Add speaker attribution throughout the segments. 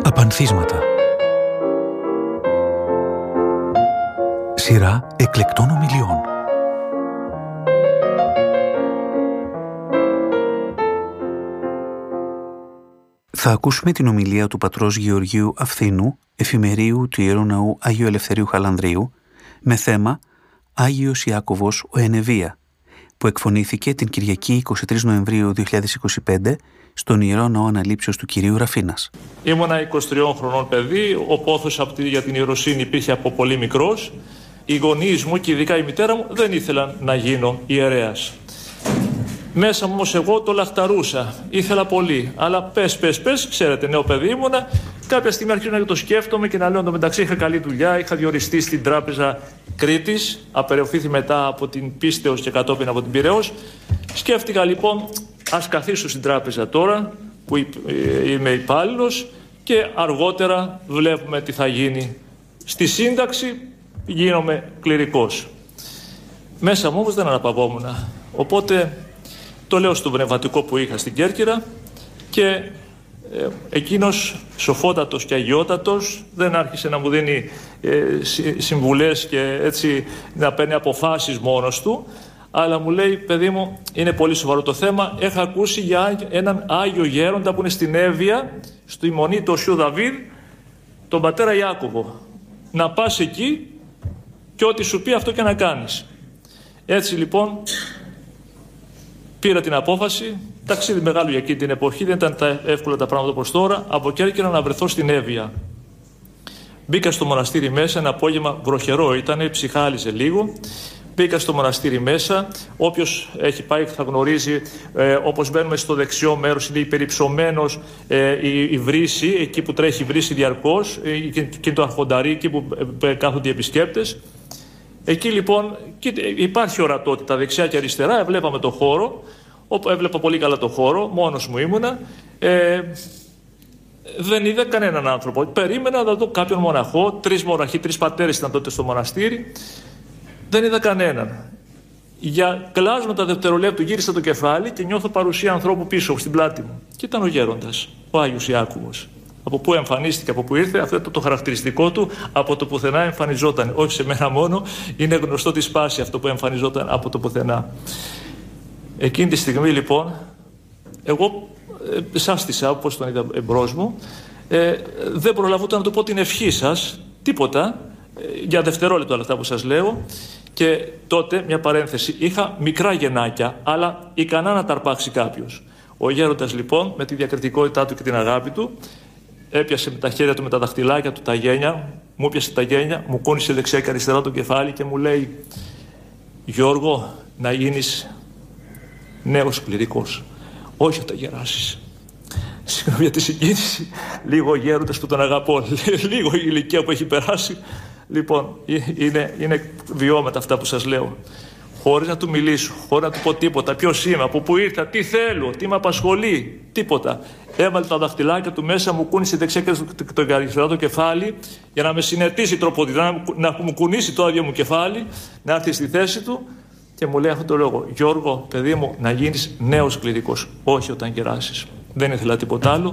Speaker 1: Απανθίσματα. Σειρά εκλεκτών ομιλιών. Θα ακούσουμε την ομιλία του πατρός Γεωργίου Αυθήνου, εφημερίου του Ιερού Ναού Αγίου Ελευθερίου Χαλανδρίου, με θέμα Άγιος Ιάκωβος ο Ενεβία, που εκφωνήθηκε την Κυριακή 23 Νοεμβρίου 2025 στον Ιερό Ναό Αναλήψεως του Κυρίου Ραφίνας.
Speaker 2: Ήμουνα 23 χρονών παιδί, ο πόθος για την ιεροσύνη υπήρχε από πολύ μικρός. Οι γονείς μου και ειδικά η μητέρα μου δεν ήθελαν να γίνω ιερέας. Μέσα μου όμως εγώ το λαχταρούσα, ήθελα πολύ, αλλά πες, ξέρετε, νέο παιδί ήμουνα. Κάποια στιγμή αρχίζω να το σκέφτομαι και να λέω εντωμεταξύ είχα καλή δουλειά, είχα διοριστεί στην τράπεζα Κρήτης, απεραιωθήθη μετά από την Πίστεως και κατόπιν από την Πειραιώς. Σκέφτηκα λοιπόν, ας καθίσω στην τράπεζα τώρα που είμαι υπάλληλος και αργότερα βλέπουμε τι θα γίνει. Στη σύνταξη γίνομαι κληρικός. Μέσα μου όμως δεν αναπαυόμουν. Οπότε το λέω στον πνευματικό που είχα στην Κέρκυρα και εκείνος σοφότατος και αγιότατος δεν άρχισε να μου δίνει συμβουλές και έτσι να παίρνει αποφάσεις μόνος του, αλλά μου λέει, παιδί μου, είναι πολύ σοβαρό το θέμα, έχω ακούσει για έναν Άγιο Γέροντα που είναι στην Εύβοια, στη Μονή του Οσίου Δαβίδ, τον πατέρα Ιάκωβο. Να πας εκεί και ό,τι σου πει αυτό και να κάνεις. Έτσι λοιπόν πήρα την απόφαση, ταξίδι μεγάλο για εκείνη την εποχή, δεν ήταν εύκολα τα πράγματα όπως τώρα, από Κέρκυρα να βρεθώ στην Εύβοια. Μπήκα στο μοναστήρι μέσα, ένα απόγευμα βροχερό ήταν, ψυχάλιζε λίγο. Μπήκα στο μοναστήρι μέσα, όποιος έχει πάει θα γνωρίζει, όπως μπαίνουμε στο δεξιό μέρος, είναι υπερυψωμένος η βρύση, εκεί που τρέχει η βρύση διαρκώς, και το αρχονταρί, εκεί που κάθονται οι επισκέπτες. Εκεί λοιπόν υπάρχει ορατότητα δεξιά και αριστερά, έβλεπαμε το χώρο, έβλεπα πολύ καλά το χώρο, μόνος μου ήμουνα, δεν είδα κανέναν άνθρωπο. Περίμενα να δω κάποιον μοναχό, 3 μοναχοί, 3 πατέρες ήταν τότε στο μοναστήρι, δεν είδα κανέναν. Για κλάσματα δευτερολέπτου γύρισα το κεφάλι και νιώθω παρουσία ανθρώπου πίσω στην πλάτη μου. Και ήταν ο γέροντας, ο Άγιος Ιάκωβος. Από πού εμφανίστηκε, από πού ήρθε, αυτό ήταν το χαρακτηριστικό του, από το πουθενά εμφανιζόταν. Όχι σε μένα μόνο, είναι γνωστό τη σπάση αυτό που εμφανιζόταν από το πουθενά. Εκείνη τη στιγμή λοιπόν, εγώ σάστησα όπως τον είδα εμπρός μου, δεν προλαβούταν να του πω την ευχή σας, τίποτα, για δευτερόλεπτο όλα αυτά που σας λέω. Και τότε, μια παρένθεση, είχα μικρά γεννάκια, αλλά ικανά να τα αρπάξει κάποιος. Ο γέροντας λοιπόν, με τη διακριτικότητά του και την αγάπη του, έπιασε με τα χέρια του, με τα δαχτυλάκια του τα γένια, μου έπιασε τα γένια, μου κούνησε δεξιά και αριστερά το κεφάλι και μου λέει, Γιώργο, να γίνεις νέος κληρικός, όχι όταν γεράσεις. Συγγνώμη για τη συγκίνηση, λίγο ο γέροντας που τον αγαπώ, λίγο η ηλικία που έχει περάσει. Λοιπόν, είναι βιώματα αυτά που σας λέω. Χωρίς να του μιλήσω, χωρίς να του πω τίποτα, ποιος είμαι, από πού ήρθα, τι θέλω, τι με απασχολεί, τίποτα. Έβαλε τα δαχτυλάκια του μέσα, μου κούνησε δεξιά και το αριστερά το κεφάλι για να με συνετίσει τροπότητα, να μου κουνήσει το άδειο μου κεφάλι, να έρθει στη θέση του και μου λέει αυτό το λόγο. Γιώργο, παιδί μου, να γίνεις νέος κληρικός, όχι όταν γεράσεις. Δεν ήθελα τίποτα άλλο.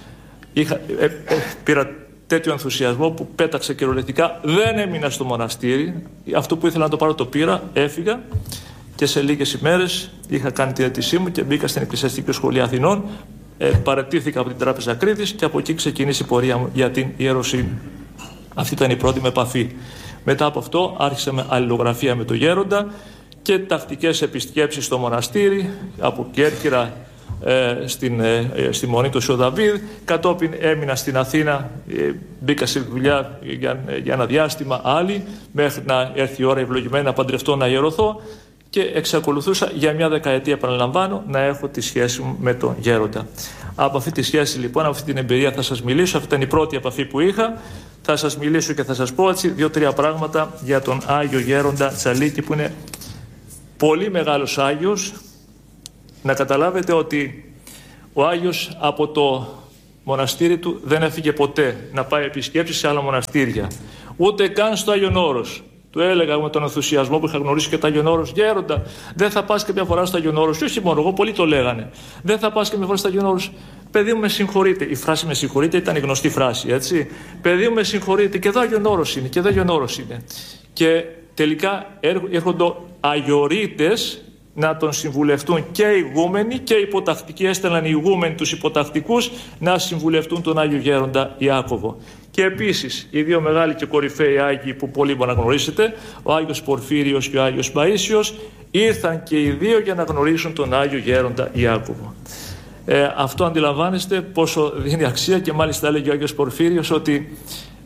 Speaker 2: Πήρα τέτοιο ενθουσιασμό που πέταξα κυριολεκτικά, δεν έμεινα στο μοναστήρι. Αυτό που ήθελα να το πάρω το πήρα, έφυγα και σε λίγες ημέρες είχα κάνει την αίτησή μου και μπήκα στην Εκκλησιαστική Σχολή Αθηνών. Παραιτήθηκα από την Τράπεζα Κρήτης και από εκεί ξεκίνησε η πορεία μου για την ιεροσύνη. Αυτή ήταν η πρώτη μου επαφή. Μετά από αυτό άρχισα με αλληλογραφία με τον γέροντα και τακτικές επισκέψεις στο μοναστήρι, από Κέρκυρα στη Μονή του Οσίου Δαβίδ. Κατόπιν έμεινα στην Αθήνα, μπήκα σε δουλειά για ένα διάστημα άλλη, μέχρι να έρθει η ώρα ευλογημένα να παντρευτώ, να ιερωθώ, και εξακολουθούσα για μια δεκαετία, επαναλαμβάνω, να έχω τη σχέση μου με τον γέροντα. Από αυτή τη σχέση λοιπόν, από αυτή την εμπειρία θα σας μιλήσω. Αυτή ήταν η πρώτη επαφή που είχα. Θα σας μιλήσω και θα σας πω έτσι 2-3 πράγματα για τον Άγιο Γέροντα Τσαλίκη, που είναι πολύ μεγάλος Άγιος. Να καταλάβετε ότι ο Άγιος από το μοναστήρι του δεν έφυγε ποτέ να πάει επισκέψεις σε άλλα μοναστήρια. Ούτε καν στο Άγιον Όρος. του έλεγα με τον ενθουσιασμό που είχα γνωρίσει και τα Άγιον Όρος, «Γέροντα, δεν θα πας και μια φορά στα Άγιον Όρος?» Και όχι μόνο εγώ, πολλοί το λέγανε. «Δεν θα πας και μια φορά στα Άγιον Όρος?» «Παιδί μου, με συγχωρείτε». Η φράση «με συγχωρείτε» ήταν η γνωστή φράση, έτσι. «Παιδί μου, με συγχωρείτε, και εδώ Άγιον Όρος είναι, και εδώ Άγιον Όρος είναι». Και τελικά έρχονται αγιορείτες να τον συμβουλευτούν και οι ηγούμενοι και οι υποτακτικοί. Έστελναν οι ηγούμενοι τους υποτακτικούς να συμβουλευτούν τον Άγιο Γέροντα Ιάκωβο. Και επίσης οι δύο μεγάλοι και κορυφαίοι Άγιοι που πολύ μπορεί να γνωρίσετε, ο Άγιος Πορφύριος και ο Άγιος Παΐσιος, ήρθαν και οι δύο για να γνωρίσουν τον Άγιο Γέροντα Ιάκωβο. Αυτό αντιλαμβάνεστε πόσο δίνει αξία, και μάλιστα έλεγε ο Άγιος Πορφύριος ότι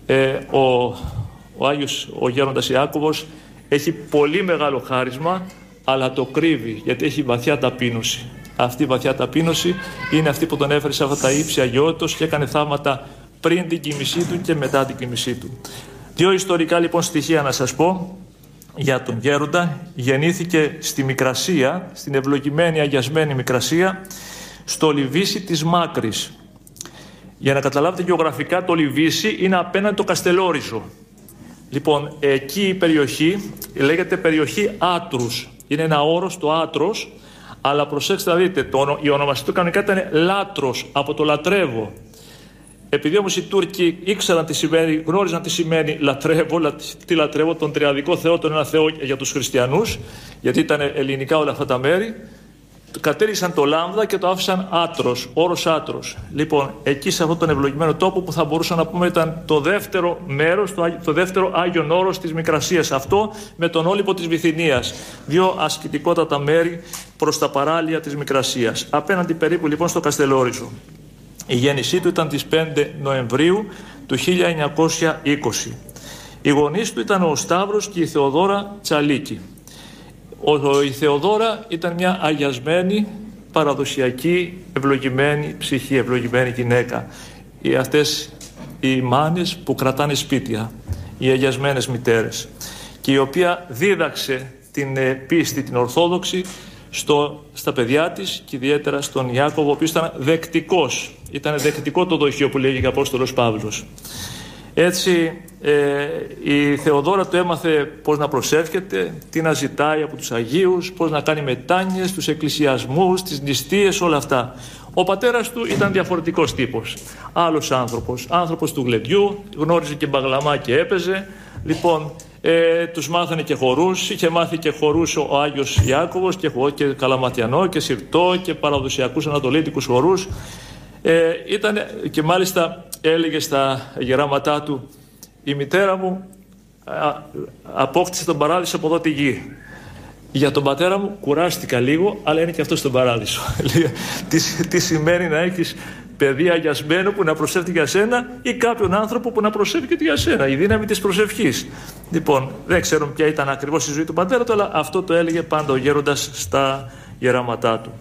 Speaker 2: ο Γέροντας Ιάκωβος έχει πολύ μεγάλο χάρισμα, αλλά το κρύβει, γιατί έχει βαθιά ταπείνωση. Αυτή η βαθιά ταπείνωση είναι αυτή που τον έφερε σε αυτά τα ύψη αγιότητος και έκανε θαύματα πριν την κοιμησή του και μετά την κοιμησή του. Δύο ιστορικά λοιπόν στοιχεία να σας πω για τον Γέροντα. Γεννήθηκε στη Μικρασία, στην ευλογημένη αγιασμένη Μικρασία, στο Λιβύσι της Μάκρης. Για να καταλάβετε γεωγραφικά, το Λιβύσι είναι απέναντι το Καστελόριζο. Λοιπόν, εκεί η περιοχή λέγεται περιοχή Άτρους. Είναι ένα όρος, το Άτρος, αλλά προσέξτε να δείτε, η ονομασία του κανονικά ήταν Λάτρος, από το λατρεύω. Επειδή όμως οι Τούρκοι ήξεραν τι σημαίνει, γνώριζαν τι σημαίνει λατρεύω, τον τριαδικό Θεό, τον ένα Θεό για τους χριστιανούς, γιατί ήταν ελληνικά όλα αυτά τα μέρη, κατέληξαν το λάμδα και το άφησαν Άτρος, όρος Άτρος. Λοιπόν, εκεί σε αυτόν τον ευλογημένο τόπο που θα μπορούσαμε να πούμε ήταν το δεύτερο μέρος, το δεύτερο Άγιον Όρος της Μικρασίας, αυτό με τον Όλυμπο της Βυθινίας. Δύο ασκητικότατα μέρη προς τα παράλια της Μικρασίας. Απέναντι περίπου λοιπόν στο Καστελόριζο. Η γέννησή του ήταν τις 5 Νοεμβρίου του 1920. Οι γονείς του ήταν ο Σταύρος και η Θεοδόρα Τσαλίκη. Η Θεοδόρα ήταν μια αγιασμένη, παραδοσιακή, ευλογημένη ψυχή, ευλογημένη γυναίκα. Αυτές οι μάνες που κρατάνε σπίτια, οι αγιασμένες μητέρες, και η οποία δίδαξε την πίστη, την ορθόδοξη, στα παιδιά της και ιδιαίτερα στον Ιάκωβο, ο οποίος ήταν δεκτικός. Ήταν δεκτικό το δοχείο που λέγει ο Απόστολος Παύλος. Έτσι η Θεοδόρα του έμαθε πώς να προσεύχεται, τι να ζητάει από τους Αγίους, πώς να κάνει μετάνοιες, τους εκκλησιασμούς, τις νηστείες, όλα αυτά. Ο πατέρας του ήταν διαφορετικός τύπος. Άλλος άνθρωπος του γλεντιού, γνώριζε και μπαγλαμά και έπαιζε. Λοιπόν, τους μάθανε και χορούς, είχε μάθει και χορούς ο Άγιος Ιάκωβος και καλαματιανό και σιρτό και παραδοσιακούς ανατολίτικους χορούς. Και μάλιστα έλεγε στα γεράματά του, η μητέρα μου απόκτησε τον παράδεισο από εδώ τη γη. Για τον πατέρα μου κουράστηκα λίγο, αλλά είναι και αυτό στον παράδεισο. Τι σημαίνει να έχεις παιδί αγιασμένο που να προσεύχεται για σένα ή κάποιον άνθρωπο που να προσεύχεται για σένα, η δύναμη της προσευχής. Λοιπόν, δεν ξέρω ποια ήταν ακριβώς η ζωή του πατέρα του, αλλά αυτό το έλεγε πάντα ο γέροντας στα γεράματά του.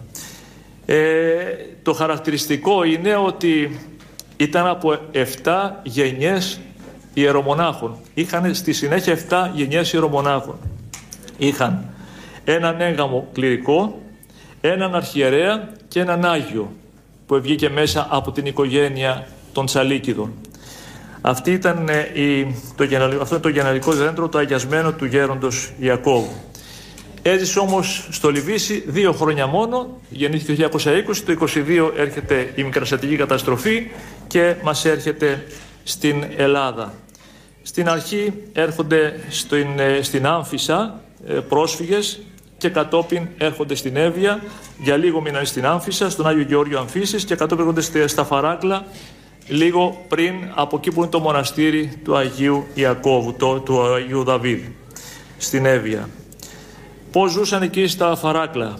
Speaker 2: Το χαρακτηριστικό είναι ότι ήταν από 7 γενιές ιερομονάχων. Είχαν στη συνέχεια 7 γενιές ιερομονάχων. Είχαν έναν έγγαμο κληρικό, έναν αρχιερέα και έναν Άγιο που βγήκε μέσα από την οικογένεια των Τσαλίκηδων. Αυτό είναι το γενεαλικό δέντρο, το αγιασμένο του γέροντος Ιακώβου. Έζησε όμως στο Λιβύσι 2 χρόνια μόνο, γεννήθηκε το 1920, το 1922 έρχεται η μικρασιατική καταστροφή και μας έρχεται στην Ελλάδα. Στην αρχή έρχονται στην Άμφισσα πρόσφυγες και κατόπιν έρχονται στην Εύβοια, για λίγο μείνανε στην Άμφισσα, στον Άγιο Γεώργιο Αμφίσης, και κατόπιν έρχονται στα Φαράκλα, λίγο πριν από εκεί που είναι το μοναστήρι του Αγίου Ιακώβου, του Αγίου Δαβίδ, στην Εύβοια. Πώς ζούσαν εκεί στα Φαράκλα?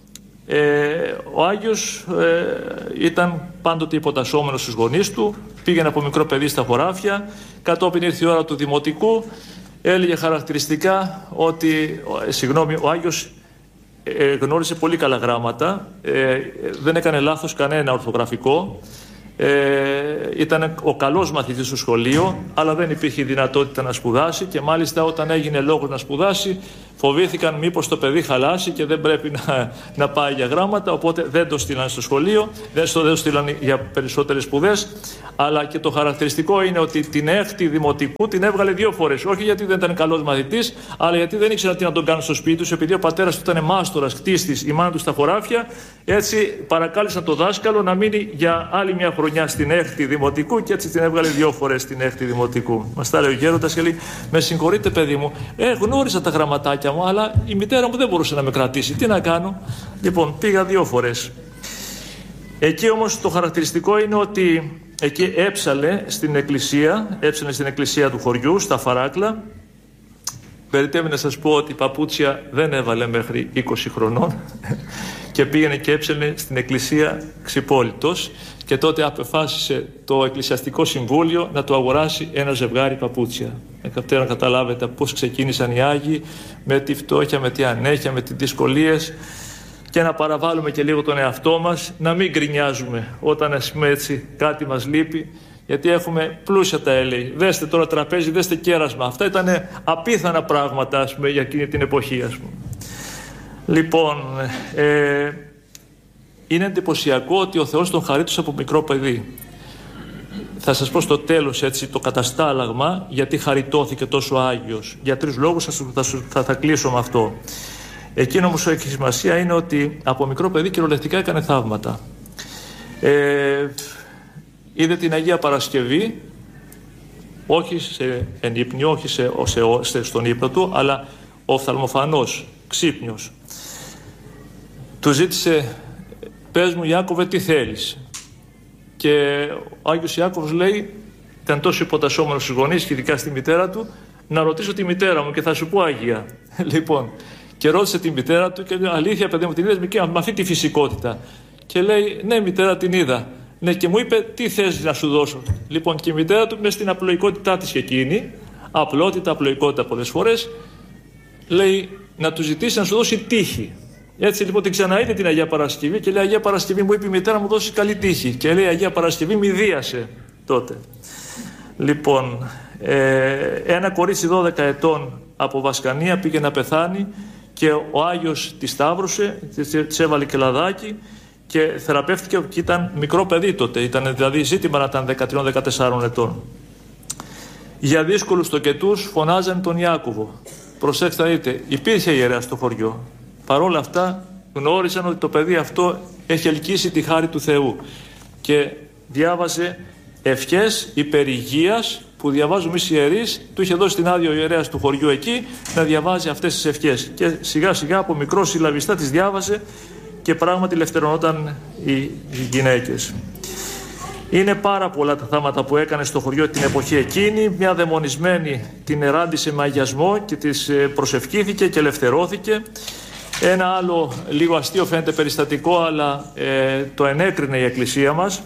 Speaker 2: Ο Άγιος ήταν πάντοτε υποτασσόμενος στους γονείς του, πήγαινε από μικρό παιδί στα χωράφια, κατόπιν ήρθε η ώρα του δημοτικού, έλεγε χαρακτηριστικά ότι, ο Άγιος γνώρισε πολύ καλά γράμματα, δεν έκανε λάθος κανένα ορθογραφικό, ήταν ο καλός μαθητής στο σχολείο, αλλά δεν υπήρχε δυνατότητα να σπουδάσει, και μάλιστα όταν έγινε λόγος να σπουδάσει Φοβήθηκαν μήπως το παιδί χαλάσει και δεν πρέπει να πάει για γράμματα, οπότε δεν το στείλαν στο σχολείο, δεν το στείλαν για περισσότερες σπουδές. Αλλά και το χαρακτηριστικό είναι ότι την έκτη δημοτικού την έβγαλε 2 φορές. Όχι γιατί δεν ήταν καλός μαθητής, αλλά γιατί δεν ήξερα τι να τον κάνουν στο σπίτι του, επειδή ο πατέρας του ήταν μάστορας, κτίστης, η μάνα του στα χωράφια. Έτσι παρακάλεσαν το δάσκαλο να μείνει για άλλη μια χρονιά στην έκτη δημοτικού και έτσι την έβγαλε 2 φορές στην έκτη δημοτικού. Μας τα λέει ο γέροντας και λέει: με συγχωρείτε, παιδί μου, γνώριζα τα γραμματάκια μου, αλλά η μητέρα μου δεν μπορούσε να με κρατήσει. Τι να κάνω? Λοιπόν, πήγα 2 φορές. Εκεί όμως το χαρακτηριστικό είναι ότι εκεί έψαλε στην εκκλησία του χωριού, στα Φαράκλα. Περιτέμει να σας πω ότι παπούτσια δεν έβαλε μέχρι 20 χρονών και πήγαινε και έψαλε στην εκκλησία Ξυπόλυτος, και τότε απεφάσισε το Εκκλησιαστικό Συμβούλιο να του αγοράσει ένα ζευγάρι παπούτσια. Να καταλάβετε πώς ξεκίνησαν οι Άγιοι, με τη φτώχεια, με τη ανέχεια, με τις δυσκολίες, και να παραβάλουμε και λίγο τον εαυτό μας, να μην γκρινιάζουμε όταν, ας πούμε, έτσι κάτι μας λείπει, γιατί έχουμε πλούσια τα έλεη. Δέστε τώρα τραπέζι, δέστε κέρασμα. Αυτά ήταν απίθανα πράγματα, ας πούμε, για εκείνη την εποχή, ας πούμε. Λοιπόν, είναι εντυπωσιακό ότι ο Θεός τον χαρίτωσε από μικρό παιδί. Θα σας πω στο τέλος, έτσι, το καταστάλαγμα γιατί χαριτώθηκε τόσο Άγιος. Για 3 λόγους θα κλείσω με αυτό. Εκείνο όμως που έχει σημασία είναι ότι από μικρό παιδί κυριολεκτικά έκανε θαύματα. Είδε την Αγία Παρασκευή, όχι εν ύπνιο, όχι στον ύπνο του, αλλά οφθαλμοφανός, ξύπνιος. Του ζήτησε: πες μου, Ιάκωβε, τι θέλεις? Και ο Άγιος Ιάκωβος λέει, ήταν τόσο υποτασσόμενος στους γονείς και ειδικά στη μητέρα του, να ρωτήσω τη μητέρα μου και θα σου πω Αγία. Λοιπόν, και ρώτησε τη μητέρα του και λέει: αλήθεια, παιδί μου, την είδες με αυτή τη φυσικότητα? Και λέει: ναι, μητέρα, την είδα. Ναι, και μου είπε: τι θες να σου δώσω? Λοιπόν, και η μητέρα του, μες στην απλοϊκότητά της και εκείνη, απλότητα, απλοϊκότητα πολλές φορές, λέει να του ζητήσει να σου δώσει τύχη. Έτσι λοιπόν την ξαναείδε την Αγία Παρασκευή και λέει: Αγία Παρασκευή, μου είπε η μητέρα μου, δώσει καλή τύχη. Και λέει: Αγία Παρασκευή, μη δίασε τότε. Λοιπόν, ένα κορίτσι 12 ετών από Βασκανία πήγε να πεθάνει και ο Άγιος τη σταύρωσε, της έβαλε και λαδάκι και θεραπεύτηκε, και ήταν μικρό παιδί τότε. Ήταν δηλαδή ζήτημα να ήταν 13-14 ετών. Για δύσκολους τοκετούς φωνάζαν τον Ιάκωβο. Προσέξτε να δείτε, υπήρχε ιερέα στο χωριό. Παρ' όλα αυτά γνώριζαν ότι το παιδί αυτό έχει ελκύσει τη χάρη του Θεού και διάβαζε ευχές υπερηγείας που διαβάζουμε εμείς ιερείς. Του είχε δώσει την άδεια ο ιερέας του χωριού εκεί να διαβάζει αυτές τις ευχές και σιγά σιγά από μικρό συλλαβιστά τις διάβαζε και πράγματι ελευθερωνόταν οι γυναίκες. Είναι πάρα πολλά τα θάματα που έκανε στο χωριό την εποχή εκείνη. Μια δαιμονισμένη την εράντησε με αγιασμό και της προσευχήθηκε και ελευθερώθηκε. Ένα άλλο λίγο αστείο φαίνεται περιστατικό, αλλά το ενέκρινε η Εκκλησία μας.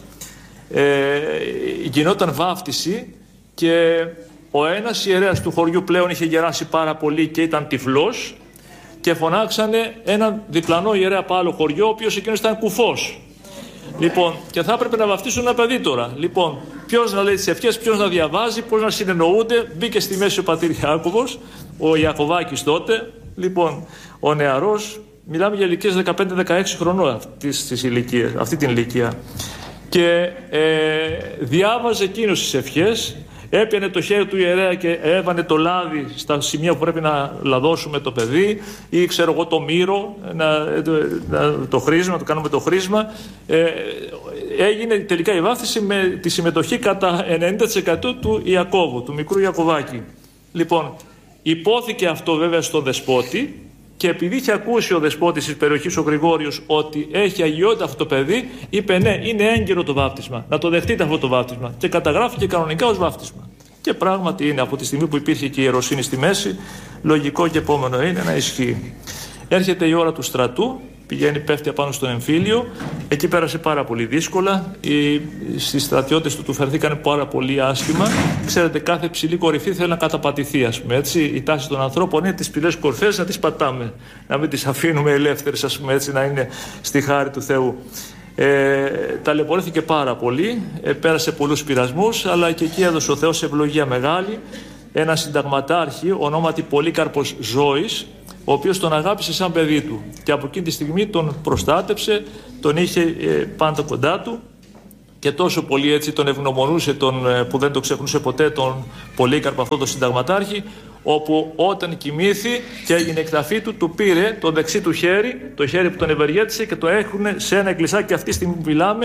Speaker 2: Γινόταν βάφτιση και ο ένας ιερέας του χωριού πλέον είχε γεράσει πάρα πολύ και ήταν τυφλός και φωνάξανε έναν διπλανό ιερέα από άλλο χωριό, ο οποίος εκείνος ήταν κουφός. Λοιπόν, και θα έπρεπε να βαφτίσουν ένα παιδί τώρα. Λοιπόν, ποιος να λέει τις ευχές, ποιος να διαβάζει, πώς να συνεννοούνται. Μπήκε στη μέση ο πατήρ Ιάκωβος, ο Ιακωβάκης τότε. Λοιπόν, ο νεαρός, μιλάμε για ηλικίες 15-16 χρονών αυτή την ηλικία. Και διάβαζε εκείνος τις ευχές, έπιανε το χέρι του ιερέα και έβανε το λάδι στα σημεία που πρέπει να λαδώσουμε το παιδί, ή ξέρω εγώ το μύρο, το χρήσμα, το κάνουμε το χρήσμα. Έγινε τελικά η βάφτιση με τη συμμετοχή κατά 90% του Ιακώβου, του μικρού Ιακωβάκη. Λοιπόν, υπόθηκε αυτό βέβαια στον δεσπότη, και επειδή είχε ακούσει ο δεσπότης της περιοχής, ο Γρηγόριος, ότι έχει αγιότητα αυτό το παιδί, είπε: ναι, είναι έγκυρο το βάπτισμα. Να το δεχτείτε αυτό το βάπτισμα. Και καταγράφηκε κανονικά ως βάπτισμα. Και πράγματι είναι, από τη στιγμή που υπήρχε και η ιεροσύνη στη μέση, λογικό και επόμενο είναι να ισχύει. Έρχεται η ώρα του στρατού, πηγαίνει, πέφτει απάνω στον εμφύλιο. Εκεί πέρασε πάρα πολύ δύσκολα. Οι στρατιώτες του φερθήκαν πάρα πολύ άσχημα. Ξέρετε, κάθε ψηλή κορυφή θέλει να καταπατηθεί, ας πούμε, έτσι. Η τάση των ανθρώπων είναι τις ψηλές κορυφές να τις πατάμε. Να μην τις αφήνουμε ελεύθερες, ας πούμε, έτσι, να είναι στη χάρη του Θεού. Ταλαιπωρήθηκε πάρα πολύ. Πέρασε πολλούς πειρασμούς, αλλά και εκεί έδωσε ο Θεός ευλογία μεγάλη. Ένα συνταγματάρχη, ονόματι Πολύκαρπος Ζώης, ο οποίος τον αγάπησε σαν παιδί του και από εκείνη τη στιγμή τον προστάτεψε, τον είχε πάντα κοντά του και τόσο πολύ έτσι τον ευγνωμονούσε, που δεν τον ξεχνούσε ποτέ, τον Πολύκαρπο, αυτό τον συνταγματάρχη, όπου όταν κοιμήθη και έγινε εκταφή του, του πήρε το δεξί του χέρι, το χέρι που τον ευεργέτησε, και το έχουν σε ένα εκκλησάκι αυτή τη στιγμή που μιλάμε,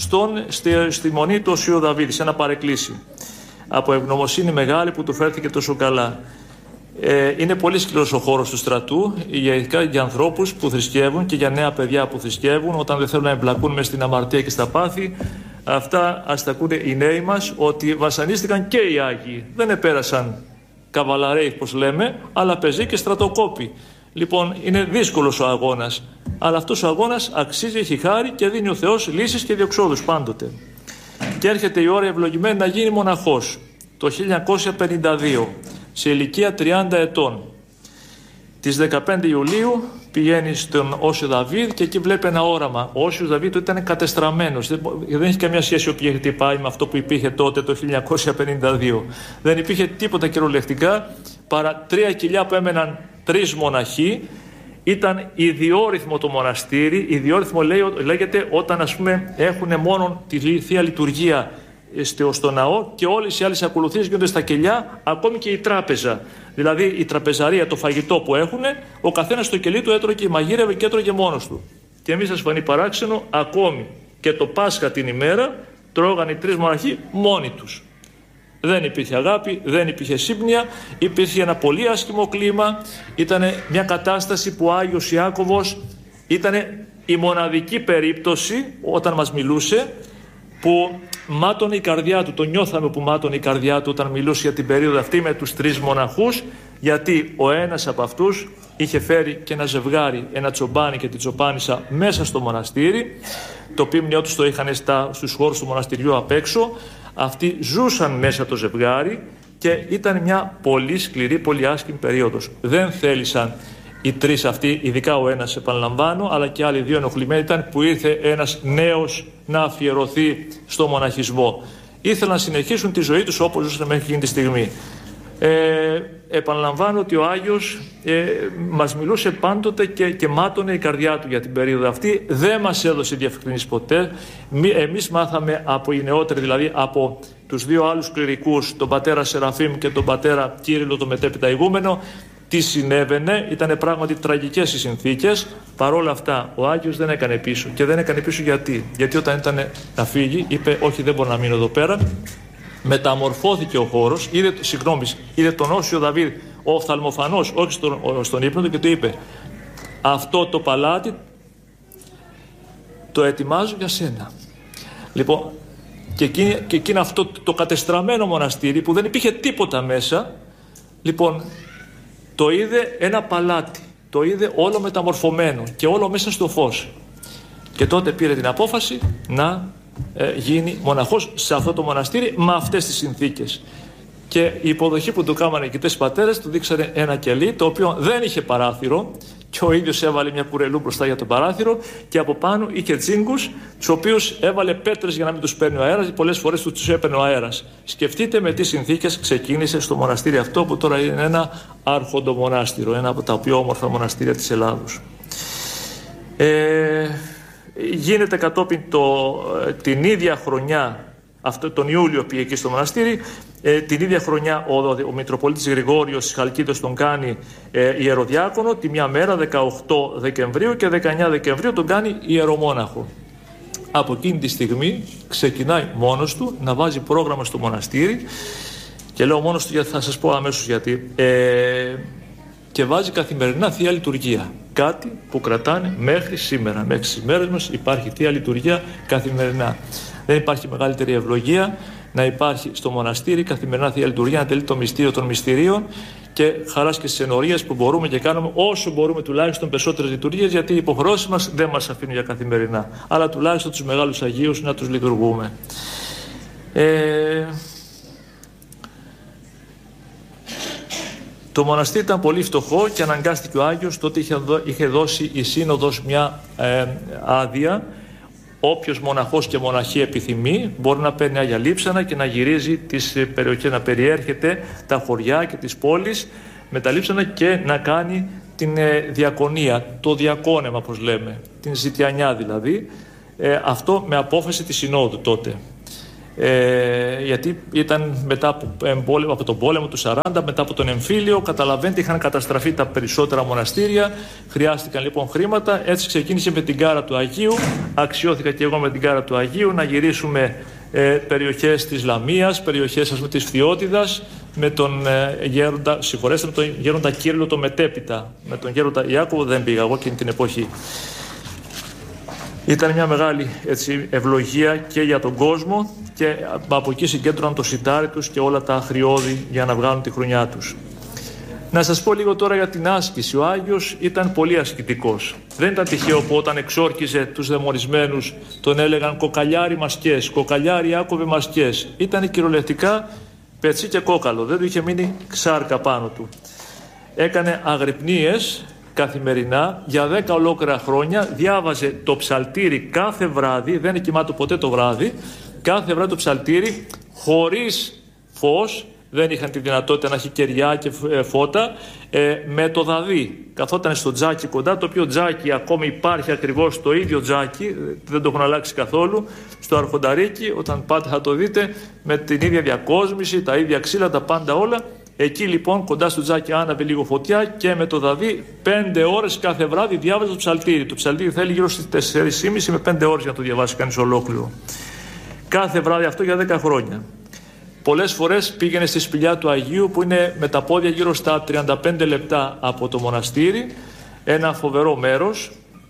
Speaker 2: στη μονή του Οσίου Δαβίδη, σε ένα παρεκκλήσι. Από ευγνωμοσύνη μεγάλη που του φέρθηκε τόσο καλά. Είναι πολύ σκληρός ο χώρος του στρατού, ειδικά για ανθρώπους που θρησκεύουν και για νέα παιδιά που θρησκεύουν, όταν δεν θέλουν να εμπλακούν μες στην αμαρτία και στα πάθη. Αυτά ας τα ακούνε οι νέοι μας, ότι βασανίστηκαν και οι Άγιοι. Δεν επέρασαν καβαλαρέοι, όπως λέμε, αλλά πεζοί και στρατοκόποι. Λοιπόν, είναι δύσκολος ο αγώνας, αλλά αυτός ο αγώνας αξίζει, έχει χάρη και δίνει ο Θεός λύσεις και διεξόδους πάντοτε. Και έρχεται η ώρα ευλογημένη να γίνει μοναχός το 1952, σε ηλικία 30 ετών. Τις 15 Ιουλίου πηγαίνει στον Όσιο Δαβίδ και εκεί βλέπει ένα όραμα. Ο Όσιος Δαβίδ ήταν κατεστραμμένος. Δεν έχει καμία σχέση όπου είχε χτυπάει με αυτό που υπήρχε τότε το 1952. Δεν υπήρχε τίποτα κυριολεκτικά παρά 3 κοιλιά που έμεναν 3 μοναχοί. Ήταν ιδιόρυθμο το μοναστήρι. Ιδιόρυθμο λέγεται όταν, ας πούμε, έχουν μόνο τη Θεία Λειτουργία στο ναό και όλες οι άλλες ακολουθίες γίνονται στα κελιά, ακόμη και η τράπεζα. Δηλαδή η τραπεζαρία, το φαγητό που έχουν, ο καθένας στο κελί του έτρωγε, μαγείρευε και έτρωγε μόνος του. Και εμείς σας φανεί παράξενο, ακόμη και το Πάσχα την ημέρα τρώγαν οι 3 μοναχοί μόνοι τους. Δεν υπήρχε αγάπη, δεν υπήρχε σύμπνοια, υπήρχε ένα πολύ άσχημο κλίμα. Ήταν μια κατάσταση που ο Άγιος Ιάκωβος ήταν η μοναδική περίπτωση όταν μας μιλούσε που μάτωνε η καρδιά του. Το νιώθαμε που μάτωνε η καρδιά του όταν μιλούσε για την περίοδο αυτή με τους 3 μοναχούς, γιατί ο ένας από αυτούς είχε φέρει και ένα ζευγάρι, ένα τσομπάνι και τη τσοπάνισσα μέσα στο μοναστήρι. Το πίμνιό τους το είχαν στους χώρους του μοναστηριού απ' έξω. Αυτοί ζούσαν μέσα το ζευγάρι και ήταν μια πολύ σκληρή, πολύ άσχημη περίοδος. Δεν θέλησαν οι 3 αυτοί, ειδικά ο ένας, επαναλαμβάνω, αλλά και άλλοι 2 ενοχλημένοι ήταν που ήρθε ένας νέος να αφιερωθεί στο μοναχισμό. Ήθελαν να συνεχίσουν τη ζωή τους όπως ζούσαν μέχρι εκείνη τη στιγμή. Επαναλαμβάνω ότι ο Άγιος μας μιλούσε πάντοτε και μάτωνε η καρδιά του για την περίοδο αυτή. Δεν μας έδωσε διευκρινήσεις ποτέ. Εμείς μάθαμε από οι νεότεροι, δηλαδή από τους 2 άλλους κληρικούς, τον πατέρα Σεραφείμ και τον πατέρα Κύριλλο, το μετέπειτα ηγούμενο, τι συνέβαινε. Ήταν πράγματι τραγικές οι συνθήκες. Παρόλα αυτά ο Άγιος δεν έκανε πίσω. Και δεν έκανε πίσω γιατί όταν ήταν να φύγει, είπε όχι, δεν μπορώ να μείνω εδώ πέρα. Μεταμορφώθηκε ο χώρος, είδε τον Όσιο Δαβίδ ο οφθαλμοφανός, όχι στον ύπνο του, και του είπε αυτό το παλάτι το ετοιμάζω για σένα. Λοιπόν, και εκείνο αυτό το κατεστραμμένο μοναστήρι που δεν υπήρχε τίποτα μέσα, λοιπόν, το είδε ένα παλάτι, το είδε όλο μεταμορφωμένο και όλο μέσα στο φως. Και τότε πήρε την απόφαση να γίνει μοναχός σε αυτό το μοναστήρι με αυτές τις συνθήκες. Και η υποδοχή που του κάμανε οι κοιτές πατέρες, του δείξανε ένα κελί το οποίο δεν είχε παράθυρο και ο ίδιος έβαλε μια κουρελού μπροστά για το παράθυρο και από πάνω είχε τσίγκους, τους οποίους έβαλε πέτρες για να μην τους παίρνει ο αέρας, πολλές φορές τους έπαιρνε ο αέρας. Σκεφτείτε με τι συνθήκες ξεκίνησε στο μοναστήρι αυτό που τώρα είναι ένα άρχοντο-μονάστηρο, ένα από τα πιο όμορφα μοναστήρια της Ελλάδος. Γίνεται κατόπιν την ίδια χρονιά, τον Ιούλιο πήγε εκεί στο μοναστήρι, την ίδια χρονιά ο Μητροπολίτης Γρηγόριος της Χαλκίδος τον κάνει ιεροδιάκονο, τη μια μέρα 18 Δεκεμβρίου και 19 Δεκεμβρίου τον κάνει ιερομόναχο. Από εκείνη τη στιγμή ξεκινάει μόνος του να βάζει πρόγραμμα στο μοναστήρι, και λέω μόνος του γιατί θα σας πω αμέσως γιατί, και βάζει καθημερινά Θεία Λειτουργία. Κάτι που κρατάνε μέχρι σήμερα. Μέχρι τις ημέρες μας υπάρχει Θεία Λειτουργία καθημερινά. Δεν υπάρχει μεγαλύτερη ευλογία να υπάρχει στο μοναστήρι καθημερινά Θεία Λειτουργία, να τελεί το μυστήριο των μυστηρίων, και χαράς και στις ενορίες που μπορούμε και κάνουμε όσο μπορούμε τουλάχιστον περισσότερες λειτουργίες, γιατί οι υποχρεώσεις μας δεν μας αφήνουν για καθημερινά. Αλλά τουλάχιστον τους μεγάλους Αγίους να τους λειτουργούμε. Το μοναστήρι ήταν πολύ φτωχό και αναγκάστηκε ο Άγιος, τότε είχε δώσει η Σύνοδος μια άδεια. Όποιος μοναχός και μοναχή επιθυμεί μπορεί να παίρνει Άγια Λείψανα και να γυρίζει τις περιοχές, να περιέρχεται τα χωριά και τις πόλεις με τα λείψανα και να κάνει την διακονία, το διακόνεμα όπως λέμε, την ζητιανιά δηλαδή, αυτό με απόφαση της Συνόδου τότε. Γιατί ήταν μετά από τον πόλεμο του 40, μετά από τον εμφύλιο, καταλαβαίνετε, είχαν καταστραφεί τα περισσότερα μοναστήρια, χρειάστηκαν λοιπόν χρήματα, έτσι ξεκίνησε με την κάρα του Αγίου, αξιώθηκα και εγώ με την κάρα του Αγίου να γυρίσουμε περιοχές της Λαμίας, περιοχές της Φθιώτιδας, με τον γέροντα, συγχωρέστε, με τον γέροντα Κύριλλο το μετέπειτα, με τον γέροντα Ιάκωβο δεν πήγα εγώ εκείνη την εποχή. Ήταν μια μεγάλη ευλογία και για τον κόσμο και από εκεί συγκέντρωναν το σιτάρι τους και όλα τα αγριώδη για να βγάλουν τη χρονιά τους. Να σας πω λίγο τώρα για την άσκηση. Ο Άγιος ήταν πολύ ασκητικός. Δεν ήταν τυχαίο που όταν εξόρκιζε τους δαιμονισμένους τον έλεγαν «Κοκαλιάρι μασκές», «Κοκαλιάρι Ιάκωβε μασκές». Ήταν κυριολεκτικά πετσί και κόκαλο, δεν του είχε μείνει ξάρκα πάνω του. Έκανε αγρυπνίες καθημερινά για 10 ολόκληρα χρόνια, διάβαζε το ψαλτήρι κάθε βράδυ, δεν κοιμάται ποτέ το βράδυ, κάθε βράδυ το ψαλτήρι χωρίς φως, δεν είχαν τη δυνατότητα να έχει κεριά και φώτα, με το δαδί. Καθόταν στο τζάκι κοντά, το οποίο τζάκι ακόμη υπάρχει ακριβώς το ίδιο τζάκι, δεν το έχουν αλλάξει καθόλου, στο αρχονταρίκι, όταν πάτε θα το δείτε, με την ίδια διακόσμηση, τα ίδια ξύλα, τα πάντα όλα. Εκεί λοιπόν κοντά στο τζάκι άναβε λίγο φωτιά και με το δαδί 5 ώρες κάθε βράδυ διάβαζε το ψαλτήρι. Το ψαλτήρι θέλει γύρω στις 4,5 με 5 ώρες για να το διαβάσει κανείς ολόκληρο. Κάθε βράδυ, αυτό για 10 χρόνια. Πολλές φορές πήγαινε στη σπηλιά του Αγίου που είναι με τα πόδια γύρω στα 35 λεπτά από το μοναστήρι. Ένα φοβερό μέρος,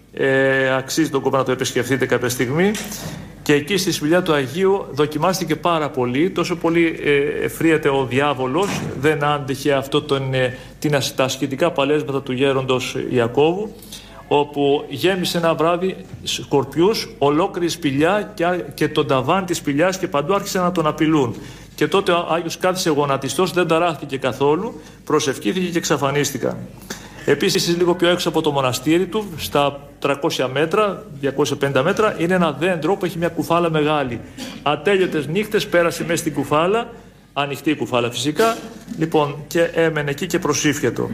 Speaker 2: αξίζει τον κόπο να το επισκεφτείτε κάποια στιγμή. Και εκεί στη σπηλιά του Αγίου δοκιμάστηκε πάρα πολύ, τόσο πολύ φρίεται ο διάβολος, δεν άντεχε αυτό τα ασκητικά παλέσματα του γέροντος Ιακώβου, όπου γέμισε ένα βράδυ σκορπιούς, ολόκληρη σπηλιά και τον ταβάνι της σπηλιάς και παντού άρχισαν να τον απειλούν. Και τότε ο Άγιος κάθισε γονατιστός, δεν ταράχθηκε καθόλου, προσευχήθηκε και εξαφανίστηκαν. Επίσης, λίγο πιο έξω από το μοναστήρι του, στα 300 μέτρα, 250 μέτρα, είναι ένα δέντρο που έχει μια κουφάλα μεγάλη. Ατέλειωτες νύχτες πέρασε μέσα στην κουφάλα, ανοιχτή κουφάλα φυσικά, λοιπόν, και έμενε εκεί και προσήφιετο.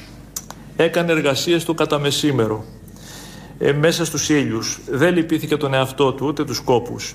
Speaker 2: Έκανε εργασίες του κατά μεσήμερο, μέσα στους ήλιους. Δεν λυπήθηκε τον εαυτό του, ούτε τους κόπους.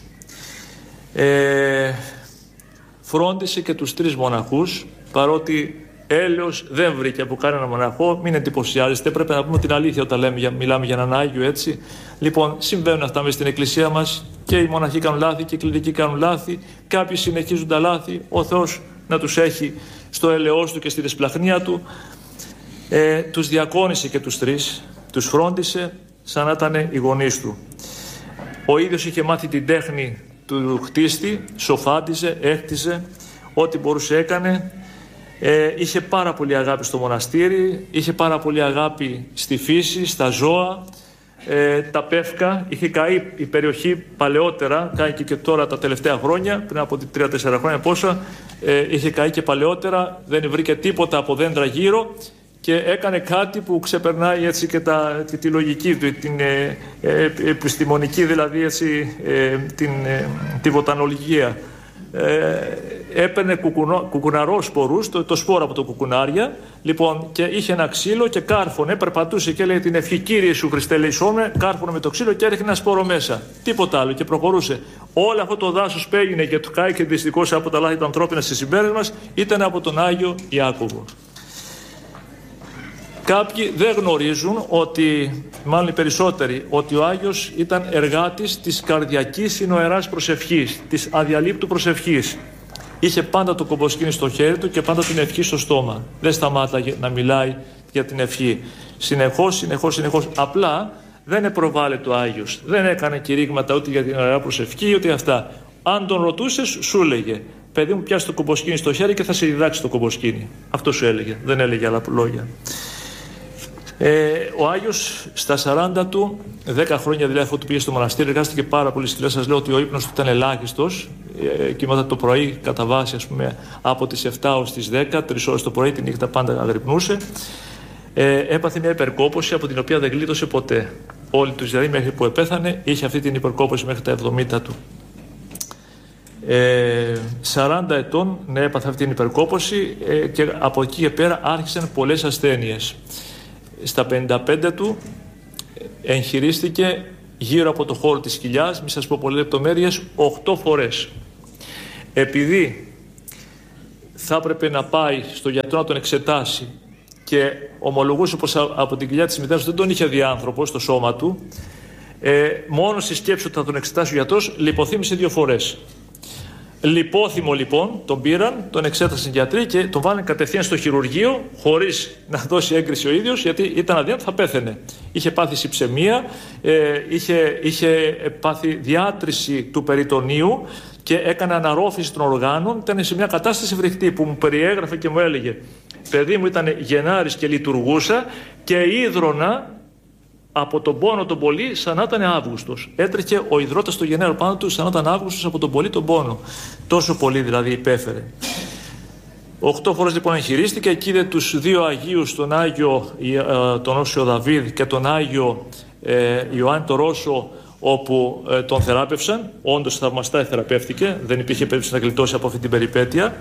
Speaker 2: Φρόντισε και τους 3 μοναχούς, παρότι έλεος δεν βρήκε από κανένα μοναχό, μην εντυπωσιάζεστε, πρέπει να πούμε την αλήθεια όταν μιλάμε για έναν Άγιο, έτσι. Λοιπόν, συμβαίνουν αυτά μέσα στην εκκλησία μας και οι μοναχοί κάνουν λάθη και οι κληρικοί κάνουν λάθη, κάποιοι συνεχίζουν τα λάθη, ο Θεός να τους έχει στο έλεος του και στη δεσπλαχνία του. Τους διακόνησε και τους 3, τους φρόντισε σαν να ήταν οι γονείς του. Ο ίδιος είχε μάθει την τέχνη του χτίστη, σοφάντιζε, έκτιζε, ό,τι μπορούσε έκανε. Είχε πάρα πολύ αγάπη στο μοναστήρι, είχε πάρα πολύ αγάπη στη φύση, στα ζώα, τα πεύκα. Είχε καεί η περιοχή παλαιότερα, κάει και τώρα τα τελευταία χρόνια, πριν από 3-4 χρόνια πόσα, είχε καεί και παλαιότερα, δεν βρήκε τίποτα από δέντρα γύρω και έκανε κάτι που ξεπερνάει έτσι και τη λογική του, την επιστημονική δηλαδή, έτσι, τη βοτανολογία. Έπαιρνε κουκουναρόσπορους, το σπόρο από το κουκουνάρια, λοιπόν, και είχε ένα ξύλο και κάρφωνε, περπατούσε και λέει την ευχή Κύριε Ιησού Χριστέ λεησόμαι, κάρφωνε με το ξύλο και έριχνε ένα σπόρο μέσα. Τίποτα άλλο και προχωρούσε. Όλο αυτό το δάσος που έγινε και του κάει και δυστυχώς από τα λάθη τα ανθρώπινα στις ημέρες μας ήταν από τον Άγιο Ιάκωβο. Κάποιοι δεν γνωρίζουν ότι, μάλλον οι περισσότεροι, ότι ο Άγιος ήταν εργάτης της καρδιακής συνοεράς προσευχής, της αδιαλείπτου προσευχής. Είχε πάντα το κομποσκήνι στο χέρι του και πάντα την ευχή στο στόμα. Δεν σταμάταγε να μιλάει για την ευχή. Συνεχώς. Απλά δεν προβάλλεται ο Άγιος. Δεν έκανε κηρύγματα ούτε για την ιερά προσευχή ούτε αυτά. Αν τον ρωτούσες, σου έλεγε: παιδί μου, πιάσε το κομποσκήνι στο χέρι και θα σε διδάξει το κομποσκήνι. Αυτό σου έλεγε. Δεν έλεγε άλλα λόγια. Ο Άγιος στα 40 του, 10 χρόνια δηλαδή αφού του πήγε στο μοναστήρι, εργάστηκε πάρα πολύ σκληρά. Σας λέω ότι ο ύπνος του ήταν ελάχιστος. Κοιμόταν το πρωί κατά βάση, ας πούμε, από τις 7 ως τις 10, 3 ώρες το πρωί, τη νύχτα πάντα αγρυπνούσε. Έπαθε μια υπερκόπωση από την οποία δεν γλίτωσε ποτέ. Όλη του δηλαδή μέχρι που επέθανε είχε αυτή την υπερκόπωση μέχρι τα 70 του. 40 ετών έπαθε αυτή την υπερκόπωση και από εκεί και πέρα άρχισαν πολλές ασθένειες. στα 55 του εγχειρίστηκε γύρω από το χώρο της κοιλιάς, μη σας πω πολλές λεπτομέρειες, 8 φορές. Επειδή θα έπρεπε να πάει στο γιατρό να τον εξετάσει και ομολογούσε πως από την κοιλιά της μητέρας δεν τον είχε δει άνθρωπο στο σώμα του, μόνο στη σκέψη ότι θα τον εξετάσει ο γιατρός λιποθύμησε 2 φορές. Λιπόθυμο λοιπόν τον πήραν, τον εξέτασαν οι γιατροί και τον βάλανε κατευθείαν στο χειρουργείο χωρίς να δώσει έγκριση ο ίδιος, γιατί ήταν αδύνατο, θα πέθαινε. Είχε πάθει συψαιμία, είχε πάθει διάτρηση του περιτονίου και έκανε αναρρόφηση των οργάνων. Ήταν σε μια κατάσταση φρικτή που μου περιέγραφε και μου έλεγε: παιδί μου, ήταν Γενάρης και λειτουργούσα και ίδρωνα από τον πόνο τον πολύ σαν να ήταν Αύγουστος. Έτρεχε ο υδρότας στο Γενέρο πάνω του σαν να ήταν Αύγουστος από τον πολύ τον πόνο. Τόσο πολύ δηλαδή υπέφερε. 8 φορές λοιπόν εγχειρίστηκε. Εκεί είδε τους 2 Αγίους, τον Άγιο τον Όσιο Δαβίδ και τον Άγιο Ιωάννη το Ρώσο, όπου τον θεράπευσαν. Όντως θαυμαστά θεραπεύτηκε. Δεν υπήρχε περίπτωση να γλιτώσει από αυτή την περιπέτεια.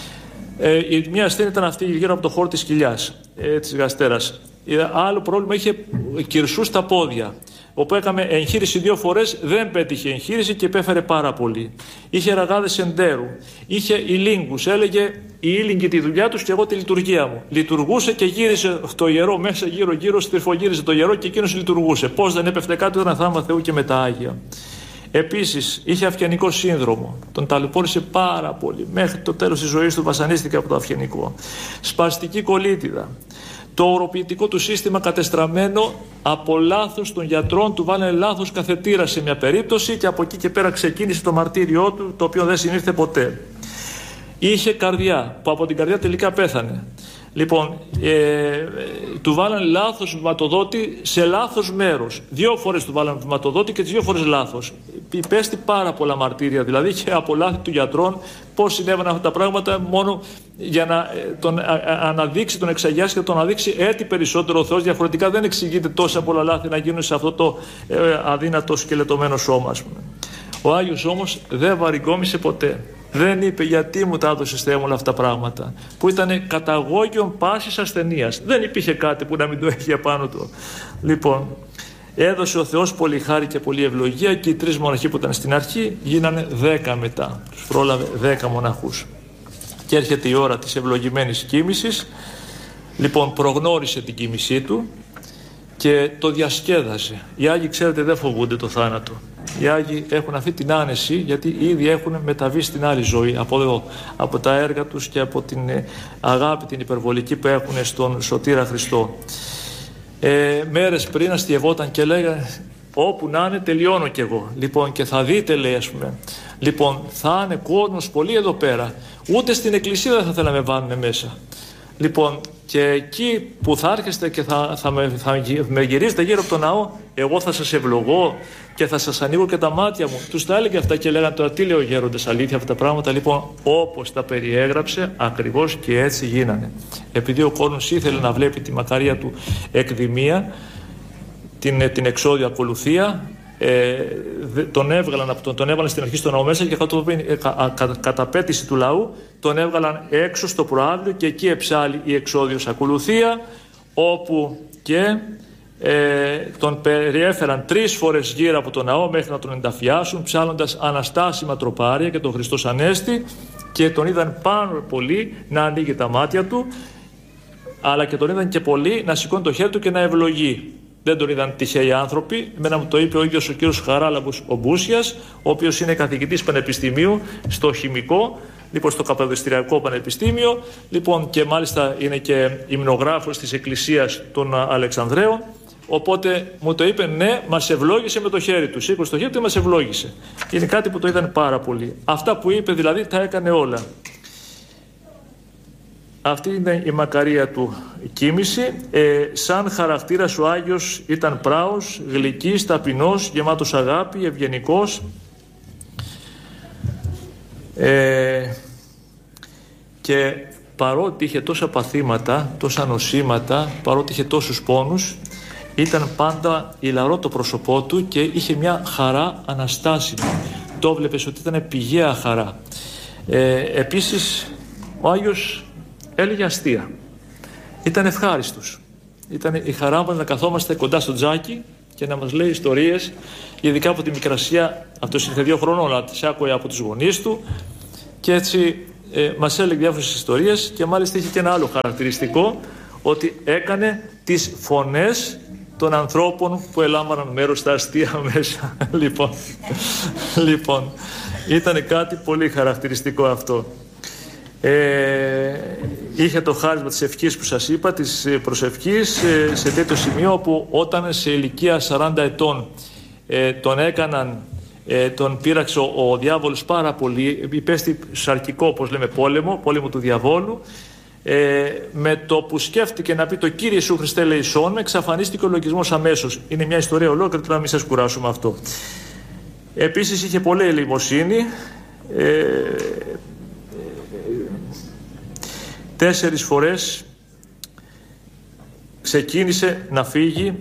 Speaker 2: Η μία ασθένεια ήταν αυτή γύρω από το χώρο της κοιλιάς, της γαστέρας. Άλλο πρόβλημα, είχε κυρσούς στα πόδια, όπου έκαμε εγχείρηση 2 φορές, δεν πέτυχε εγχείρηση και υπέφερε πάρα πολύ. Είχε ραγάδες εντέρου, είχε ηλίγκους, έλεγε οι ήλιγκοι τη δουλειά τους και εγώ τη λειτουργία μου. Λειτουργούσε και γύρισε το ιερό μέσα γύρω-γύρω, στριφογύριζε το ιερό και εκείνος λειτουργούσε. Πώς δεν έπεφτε κάτι, ήταν θαύμα Θεού και με τα Άγια. Επίσης, είχε αυγενικό σύνδρομο. Τον ταλαιπώρησε πάρα πολύ. Μέχρι το τέλος της ζωής του βασανίστηκε από το αυγενικό. Σπαστική κολίτιδα. Το οροποιητικό του σύστημα κατεστραμμένο από λάθος των γιατρών, του βάλανε λάθος καθετήρα σε μια περίπτωση και από εκεί και πέρα ξεκίνησε το μαρτύριό του, το οποίο δεν συνήρθε ποτέ. Είχε καρδιά, που από την καρδιά τελικά πέθανε. Λοιπόν, του βάλανε λάθος βηματοδότη σε λάθος μέρος. 2 φορές του βάλανε βηματοδότη και τις 2 φορές λάθος. Υπέστη πάρα πολλά μαρτύρια, δηλαδή και από λάθη του γιατρών. Πώς συνέβαιναν αυτά τα πράγματα, μόνο για να τον αναδείξει, τον εξαγιάσει και τον αναδείξει έτσι περισσότερο ο Θεός. Διαφορετικά δεν εξηγείται τόσα πολλά λάθη να γίνουν σε αυτό το αδύνατο σκελετωμένο σώμα, ας πούμε. Ο Άγιος όμως δεν βαρικόμισε ποτέ. Δεν είπε γιατί μου τα έδωσες Θεέ μου όλα αυτά τα πράγματα, που ήταν καταγόγιον πάσης ασθενείας. Δεν υπήρχε κάτι που να μην το έχει απάνω του. Λοιπόν, έδωσε ο Θεός πολύ χάρη και πολύ ευλογία και οι 3 μοναχοί που ήταν στην αρχή γίνανε 10 μετά. Τους πρόλαβε 10 μοναχούς. Και έρχεται η ώρα της ευλογημένης κοίμησης. Λοιπόν, προγνώρισε την κοίμησή του και το διασκέδασε. Οι Άγιοι, ξέρετε, δεν φοβούνται το θάνατο. Οι Άγιοι έχουν αυτή την άνεση, γιατί ήδη έχουν μεταβεί στην άλλη ζωή από τα έργα τους και από την αγάπη την υπερβολική που έχουν στον Σωτήρα Χριστό. Μέρες πριν αστιευόταν και λέγανε όπου να είναι τελειώνω κι εγώ. Λοιπόν, και θα δείτε, λέει, ας πούμε, λοιπόν, θα είναι κόσμος πολύ εδώ πέρα. Ούτε στην εκκλησία δεν θα θέλαμε να με βάλουν μέσα. Λοιπόν, και εκεί που θα έρχεστε και θα με γυρίζετε γύρω από το ναό, εγώ θα σας ευλογώ και θα σας ανοίγω και τα μάτια μου. Τους τα έλεγε αυτά και λέγανε τώρα τι λέει ο γέροντας, αλήθεια αυτά τα πράγματα. Λοιπόν, όπως τα περιέγραψε, ακριβώς και έτσι γίνανε. Επειδή ο κόσμος ήθελε να βλέπει τη μακαρία του εκδημία, την εξώδια ακολουθία, τον έβγαλαν στην αρχή στο ναό μέσα και κατά απέτηση του λαού τον έβγαλαν έξω στο προάβλιο και εκεί εψάλλει η εξώδιος ακολουθία, όπου και τον περιέφεραν 3 φορές γύρω από τον ναό μέχρι να τον ενταφιάσουν, ψάλλοντας αναστάσιμα τροπάρια και τον Χριστός Ανέστη, και τον είδαν πάνω πολύ να ανοίγει τα μάτια του, αλλά και τον είδαν και πολύ να σηκώνει το χέρι του και να ευλογεί. Δεν τον είδαν τυχαίοι άνθρωποι. Εμένα μου το είπε ο ίδιος ο κύριος Χαράλαμπος ο Μπούσιας, ο οποίος είναι καθηγητής πανεπιστημίου στο χημικό, λοιπόν στο Καπαδιστριακό Πανεπιστήμιο, λοιπόν, και μάλιστα είναι και υμνογράφος της Εκκλησίας των Αλεξανδρέων. Οπότε μου το είπε, ναι, μας ευλόγησε με το χέρι του. Σήκωσε το χέρι του και μας ευλόγησε. Είναι κάτι που το είδαν πάρα πολύ. Αυτά που είπε δηλαδή τα έκανε όλα. Αυτή είναι η μακαρία του κοίμηση. Σαν χαρακτήρας ο Άγιος ήταν πράος, γλυκής, ταπεινός, γεμάτος αγάπη, ευγενικός. Και παρότι είχε τόσα παθήματα, τόσα νοσήματα, παρότι είχε τόσους πόνους, ήταν πάντα ηλαρό το πρόσωπό του και είχε μια χαρά αναστάσιμη. Το βλέπεις ότι ήταν πηγαία χαρά. Επίσης ο Άγιος έλεγε αστεία. Ήταν ευχάριστος. ήταν η χαρά μας να καθόμαστε κοντά στο τζάκι και να μας λέει ιστορίες, ειδικά από τη Μικρασία. Αυτός ήρθε 2 χρονών, αλλά τις άκουε από τους γονείς του και έτσι μας έλεγε διάφορες ιστορίες και μάλιστα είχε και ένα άλλο χαρακτηριστικό, ότι έκανε τις φωνές των ανθρώπων που ελάμβαναν μέρος στα αστεία μέσα. Λοιπόν, ήταν κάτι πολύ χαρακτηριστικό αυτό. Είχε το χάρισμα της ευχής που σας είπα, της προσευχής, σε τέτοιο σημείο που όταν σε ηλικία 40 ετών τον έκαναν, τον πείραξε ο διάβολος πάρα πολύ, υπέστη σαρκικό, όπως λέμε, πόλεμο του διαβόλου. Με το που σκέφτηκε να πει το Κύριε Ιησού Χριστέ ελεησόν με, εξαφανίστηκε ο λογισμός αμέσως. Είναι μια ιστορία ολόκληρη, τώρα να μην σας κουράσουμε αυτό. Επίσης είχε πολλή ελεημοσύνη. 4 φορές ξεκίνησε να φύγει,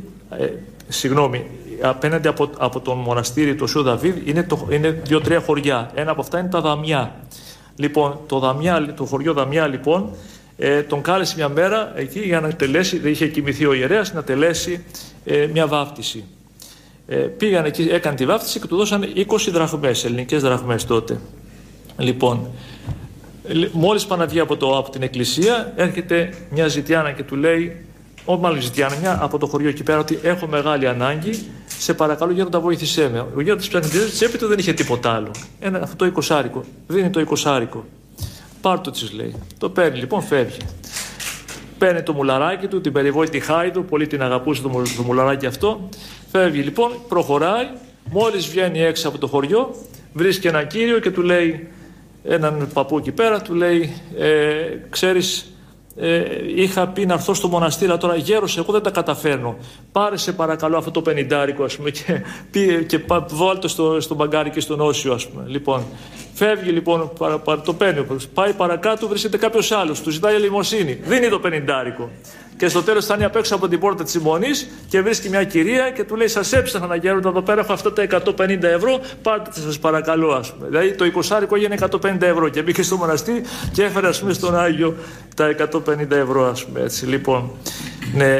Speaker 2: απέναντι από τον μοναστήρι του Οσίου Δαβίδ είναι 2-3 χωριά. Ένα από αυτά είναι τα Δαμιά. Λοιπόν, το χωριό Δαμιά λοιπόν τον κάλεσε μια μέρα εκεί για να τελέσει, δεν είχε κοιμηθεί ο ιερέας, να τελέσει μια βάφτιση. Πήγαν εκεί, έκανε τη βάφτιση και του δώσανε 20 δραχμές, ελληνικές δραχμές τότε. Λοιπόν, μόλις πάνε να βγει από την εκκλησία, έρχεται μια ζητιάνα και του λέει, μάλλον ζητιάνα, μια από το χωριό εκεί πέρα, ότι έχω μεγάλη ανάγκη, σε παρακαλώ γέροντα βοήθησέ με. Ο γέροντας ψάχνει τη τσέπη του, δεν είχε τίποτα άλλο. Αυτό το 20άρικο, δίνει το 20άρικο. Πάρ' το, της λέει. Το παίρνει λοιπόν, φεύγει. Παίρνει το μουλαράκι του, την περιβόητη χάιδου, πολύ την αγαπούσε το μουλαράκι αυτό. Φεύγει λοιπόν, προχωράει. Μόλις βγαίνει έξω από το χωριό, βρίσκει έναν κύριο και του λέει, έναν παππού εκεί πέρα, του λέει, ξέρεις, είχα πει να έρθω στο μοναστήρι, αλλά τώρα γέρος εγώ δεν τα καταφέρνω. Πάρε σε παρακαλώ αυτό το 50άρικο, ας πούμε, και βάλ' το στο μπαγκάρι και στον Όσιο, ας πούμε. Λοιπόν, φεύγει λοιπόν, το παίρνει, πάει παρακάτω, βρίσκεται κάποιος άλλος, του ζητάει ελεημοσύνη, δίνει το 50άρικο. Και στο τέλος φτάνει απ' έξω από την πόρτα της Μονής και βρίσκει μια κυρία και του λέει: σας έψαχνα να γέροντα, εδώ πέρα έχω αυτά τα 150 ευρώ, πάρτε σας παρακαλώ, ας πούμε. Δηλαδή το 20άρικο έγινε 150 ευρώ και μπήκε στο μοναστήρι και έφερε, ας πούμε, στον Άγιο τα 150 ευρώ, ας πούμε, έτσι. Λοιπόν, ναι,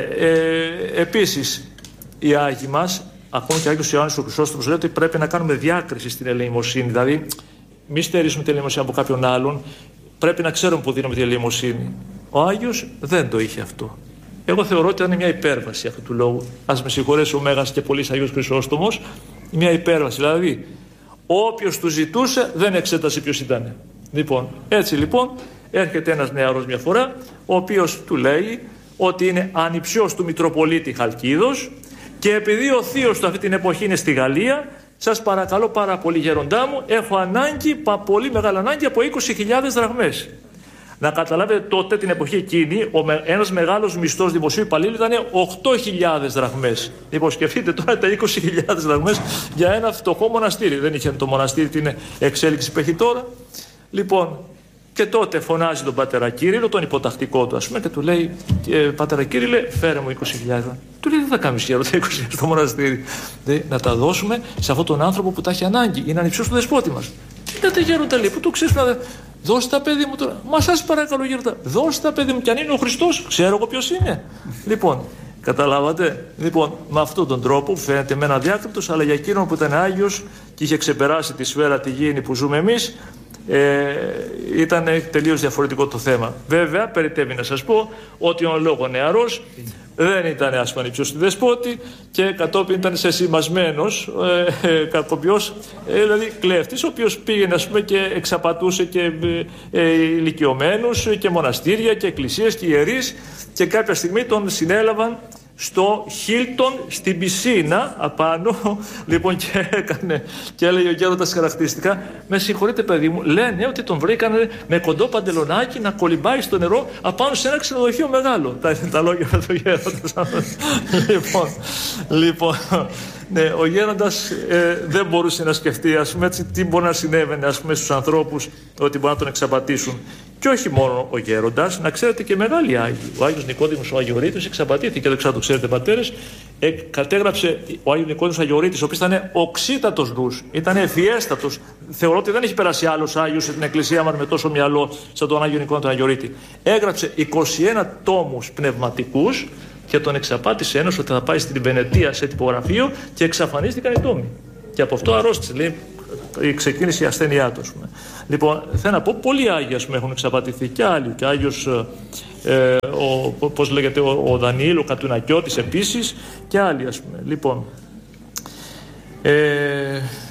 Speaker 2: επίσης οι Άγιοι μας, ακόμη και ο Άγιος Ιωάννης ο Χρυσόστομος, λέει ότι πρέπει να κάνουμε διάκριση στην ελεημοσύνη. Δηλαδή, μη στερήσουμε την ελεημοσύνη από κάποιον άλλον, πρέπει να ξέρουμε που δίνουμε την ελεημοσύνη. Ο Άγιος δεν το είχε αυτό. Εγώ θεωρώ ότι ήταν μια υπέρβαση αυτού του λόγου. Ας με συγχωρέσει ο Μέγας και πολύς Αγίος Χρυσόστομος, μια υπέρβαση. Δηλαδή, όποιος του ζητούσε δεν εξέτασε ποιος ήταν. Λοιπόν, έτσι λοιπόν, έρχεται ένας νεαρός μια φορά, ο οποίος του λέει ότι είναι ανιψιός του Μητροπολίτη Χαλκίδος και επειδή ο θείος του αυτή την εποχή είναι στη Γαλλία, σας παρακαλώ πάρα πολύ γέροντά μου, έχω ανάγκη, πολύ μεγάλη ανάγκη από 20.000 δραχμές. Να καταλάβετε, τότε την εποχή εκείνη ένας μεγάλος μισθός δημοσίου υπαλλήλου ήταν 8.000 δραχμές. Λοιπόν, σκεφτείτε τώρα τα 20.000 δραχμές για ένα φτωχό μοναστήρι. Δεν είχε το μοναστήρι την εξέλιξη που έχει τώρα. Λοιπόν, και τότε φωνάζει τον πατέρα Κύριλλο, τον υποτακτικό του, ας πούμε, και του λέει: πατέρα Κύριλλε, φέρε μου 20.000. Του λέει: δεν θα κάνεις γέροντα 20.000 στο μοναστήρι. Να τα δώσουμε σε αυτόν τον άνθρωπο που τα έχει ανάγκη. Είναι ανιψιός του δεσπότη μας. Κοίτατε γέροντα, λέει, που το ξέρεις να. Δώστε τα παιδί μου τώρα. Μα σας παρακαλώ γέροντα, δώστε τα παιδί μου. Και αν είναι ο Χριστός, ξέρω εγώ ποιος είναι. Λοιπόν, καταλάβατε. Λοιπόν, με αυτόν τον τρόπο φαίνεται με ένα διάκριτος, αλλά για εκείνον που ήταν Άγιος και είχε ξεπεράσει τη σφαίρα τη γήινη που ζούμε εμείς, ήταν τελείως διαφορετικό το θέμα. Βέβαια, περιττεύει να σας πω ότι ο λόγο νεαρός δεν ήταν ασπανιψιός του δεσπότη και κατόπιν ήταν σεσημασμένος κακοποιός, δηλαδή κλέφτης, ο οποίος πήγαινε, ας πούμε, και εξαπατούσε και ηλικιωμένους και μοναστήρια και εκκλησίες και ιερείς, και κάποια στιγμή τον συνέλαβαν στο Χίλτον, στην πισίνα απάνω, λοιπόν, και έκανε και έλεγε ο γέροντας χαρακτηριστικά: με συγχωρείτε παιδί μου, λένε ότι τον βρήκανε με κοντό παντελονάκι να κολυμπάει στο νερό απάνω σε ένα ξενοδοχείο μεγάλο. Τα λόγια του γέροντα. Λοιπόν, ναι, ο γέροντας δεν μπορούσε να σκεφτεί, ας πούμε, έτσι, τι μπορεί να συνέβαινε, ας πούμε, στους ανθρώπους, ότι μπορεί να τον εξαπατήσουν. Και όχι μόνο ο γέροντας, να ξέρετε και μεγάλοι Άγιοι. Ο Άγιος Νικόδημος ο Αγιορείτης εξαπατήθηκε, δεν ξέρω το ξέρετε πατέρες. Κατέγραψε ο Άγιος Νικόδημος ο Αγιορείτης, ο οποίος ήταν οξύτατος νους, ήταν ευφιέστατος. Θεωρώ ότι δεν έχει περάσει άλλος Άγιος σε την εκκλησία μας με τόσο μυαλό σαν τον Άγιο Νικόδημο τον Αγιορείτη. Έγραψε 21 τόμους πνευματικούς και τον εξαπάτησε ένας ότι θα πάει στην Βενετία σε τυπογραφείο και εξαφανίστηκαν οι τόμοι. Και από αυτό αρρώστησε, λέει, ξεκίνησε η ασθένειά του, ας πούμε. Λοιπόν, θέλω να πω, πολλοί Άγιοι, ας πούμε, έχουν εξαπατηθεί και άλλοι. Και Άγιος, πώς λέγεται, ο Δανιήλ, ο Κατουνακιώτης επίσης και άλλοι, ας πούμε. Λοιπόν,